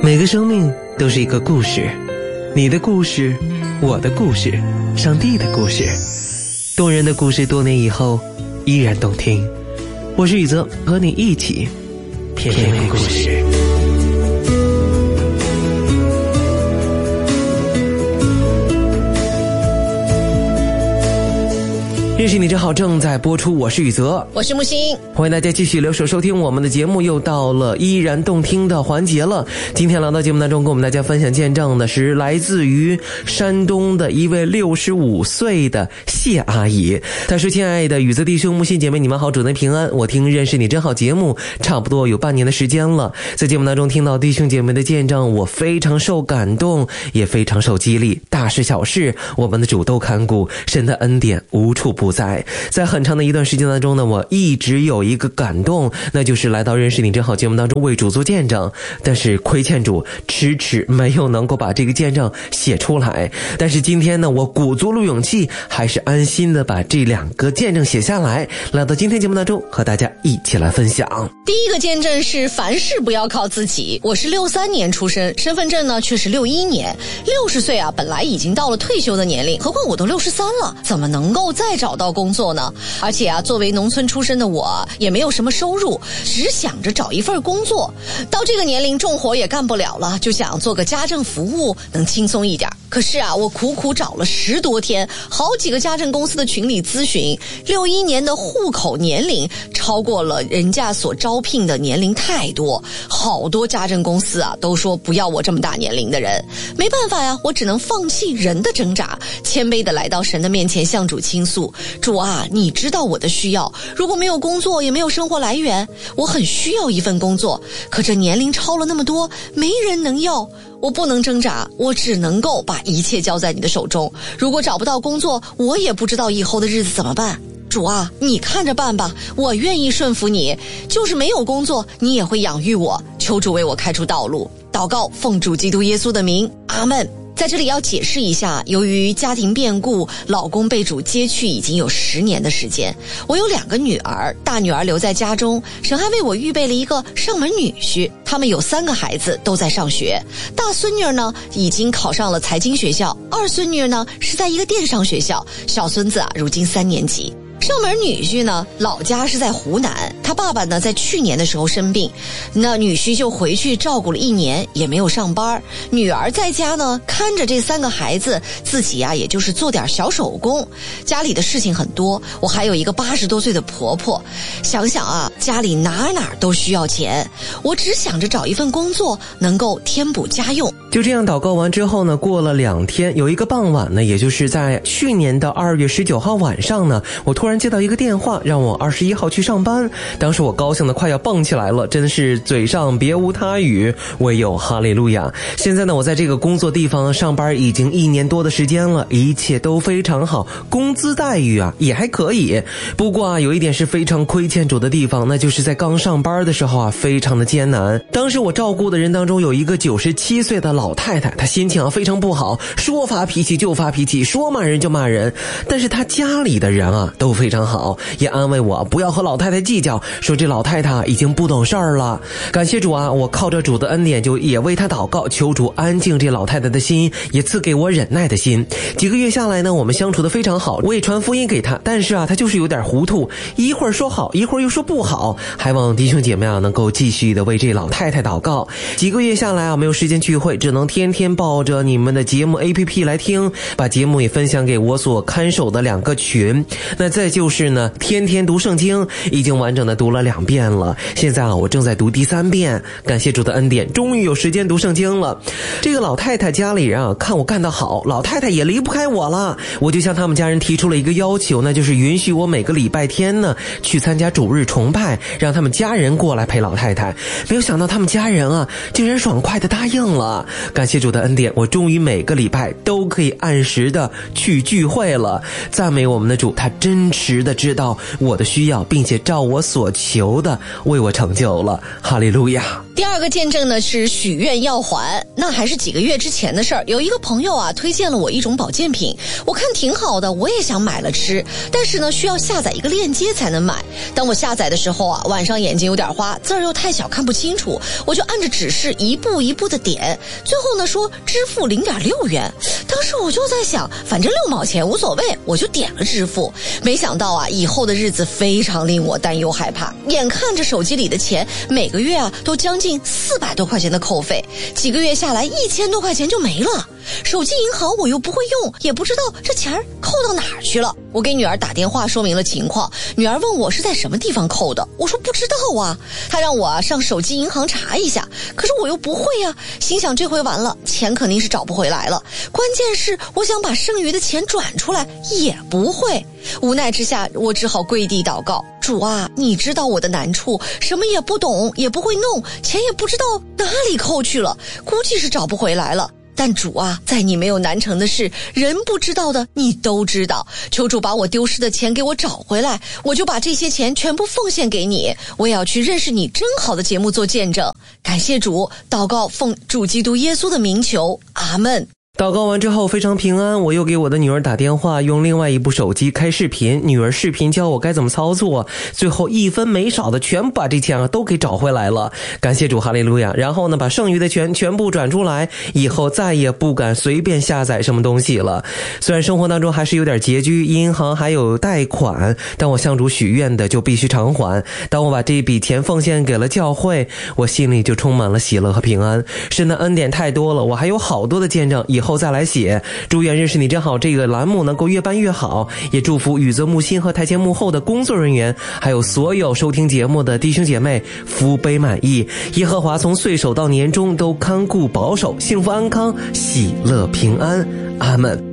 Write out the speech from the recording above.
每个生命都是一个故事，你的故事，我的故事，上帝的故事，动人的故事，多年以后依然动听。我是宇泽，和你一起天天故事。认识你真好正在播出，我是宇泽， 我是木星， 欢迎大家继续留守收听我们的节目，又到了依然动听的环节了。今天来到节目当中跟我们大家分享见证的是来自于山东的一位65岁的谢阿姨。她说：亲爱的宇泽弟兄木星姐妹，你们好，主内平安。我听认识你真好节目差不多有半年的时间了，在节目当中听到弟兄姐妹的见证，我非常受感动，也非常受激励。大事小事我们的主都看顾，神的恩典无处不在很长的一段时间当中呢，我一直有一个感动，那就是来到认识你真好节目当中为主做见证，但是亏欠主迟迟没有能够把这个见证写出来。但是今天呢，我鼓足了勇气，还是安心的把这2个见证写下来，来到今天节目当中和大家一起来分享。 第一个见证是凡事不要靠自己。我是63年出生，身份证呢却是61年。60岁啊，本来已经到了退休的年龄，何况我都63了，怎么能够再找到工作呢？而且啊，作为农村出身的我也没有什么收入，只想着找一份工作。到这个年龄重活也干不了了，就想做个家政服务能轻松一点。可是啊，我苦苦找了10多天，好几个家政公司的群里咨询，61年的户口年龄超过了人家所招聘的年龄太多，好多家政公司啊都说不要我这么大年龄的人。没办法呀，我只能放弃人的挣扎，谦卑的来到神的面前向主倾诉。主啊，你知道我的需要，如果没有工作也没有生活来源，我很需要一份工作，可这年龄超了那么多，没人能要。我不能挣扎，我只能够把一切交在你的手中。如果找不到工作，我也不知道以后的日子怎么办。主啊，你看着办吧，我愿意顺服你，就是没有工作，你也会养育我。求主为我开出道路。祷告，奉主基督耶稣的名，阿们。在这里要解释一下，由于家庭变故，老公被主接去已经有10年的时间。我有2个女儿，大女儿留在家中，神还为我预备了一个上门女婿。他们有3个孩子都在上学，大孙女呢已经考上了财经学校，二孙女呢是在一个电商学校，小孙子啊如今3年级。上门女婿呢，老家是在湖南，他爸爸呢在去年的时候生病，那女婿就回去照顾了1年，也没有上班。女儿在家呢看着这3个孩子，自己啊也就是做点小手工。家里的事情很多，我还有一个80多岁的婆婆，想想啊，家里哪都需要钱，我只想着找一份工作能够填补家用。 就这样祷告完之后呢，过了2天，有一个傍晚呢，也就是在去年的2月19号晚上呢，我突然接到一个电话，让我21号去上班。当时我高兴的快要蹦起来了，真是嘴上别无他语，唯有哈利路亚。现在呢，我在这个工作地方上班已经1年多的时间了，一切都非常好，工资待遇啊也还可以。不过啊，有一点是非常亏欠主的地方，那就是在刚上班的时候啊，非常的艰难。当时我照顾的人当中有一个97岁的老太太，她心情啊非常不好，说发脾气就发脾气，说骂人就骂人。但是她家里的人啊都非常好，也安慰我不要和老太太计较，说这老太太已经不懂事儿了。感谢主啊，我靠着主的恩典就也为她祷告，求主安静这老太太的心，也赐给我忍耐的心。几个月下来呢，我们相处得非常好，我也传福音给她，但是啊她就是有点糊涂，一会儿说好一会儿又说不好，还望弟兄姐妹啊能够继续的为这老太太祷告。几个月下来啊，没有时间聚会，只能天天抱着你们的节目 APP 来听，把节目也分享给我所看守的2个群。那再就是呢，天天读圣经，已经完整的读了2遍了，现在啊我正在读第3遍，感谢主的恩典，终于有时间读圣经了。这个老太太家里人啊看我干得好，老太太也离不开我了，我就向他们家人提出了一个要求，那就是允许我每个礼拜天呢去参加主日崇拜，让他们家人过来陪老太太。没有想到他们家人啊竟然爽快的答应了，感谢主的恩典，我终于每个礼拜都可以按时的去聚会了。赞美我们的主，他真实的知道我的需要，并且照我所求的为我成就了。哈利路亚。 第二个见证呢是许愿要还，那还是几个月之前的事儿。有一个朋友啊推荐了我一种保健品，我看挺好的，我也想买了吃，但是呢需要下载一个链接才能买。当我下载的时候啊，晚上眼睛有点花，字儿又太小看不清楚，我就按着指示一步一步的点，最后呢说支付0.6元。当时我就在想，反正6毛钱无所谓，我就点了支付。没想到啊，以后的日子非常令我担忧害怕，眼看着手机里的钱每个月啊都将近400多块钱的扣费，几个月下来1000多块钱就没了。手机银行我又不会用，也不知道这钱扣到哪儿去了。我给女儿打电话说明了情况，女儿问我是在什么地方扣的，我说不知道啊。她让我上手机银行查一下，可是我又不会啊，心想这回完了，钱肯定是找不回来了。关键是我想把剩余的钱转出来也不会。无奈之下，我只好跪地祷告，主啊，你知道我的难处，什么也不懂，也不会弄，钱也不知道哪里扣去了，估计是找不回来了。但主啊，在你没有难成的事，人不知道的你都知道，求主把我丢失的钱给我找回来，我就把这些钱全部奉献给你，我也要去认识你真好的节目做见证。感谢主，祷告奉主基督耶稣的名求，阿们。 祷告完之后非常平安，我又给我的女儿打电话，用另外一部手机开视频，女儿视频教我该怎么操作，最后1分没少的全部把这钱都给找回来了，感谢主，哈利路亚。然后呢，把剩余的钱全部转出来，以后再也不敢随便下载什么东西了。虽然生活当中还是有点拮据，银行还有贷款，但我向主许愿的就必须偿还。当我把这笔钱奉献给了教会，我心里就充满了喜乐和平安。神的恩典太多了，我还有好多的见证，以后再来写。祝愿认识你真好这个栏目能够越办越好，也祝福宇泽木心和台前幕后的工作人员，还有所有收听节目的弟兄姐妹福杯满溢。耶和华从岁首到年终都看顾保守，幸福安康，喜乐平安，阿们。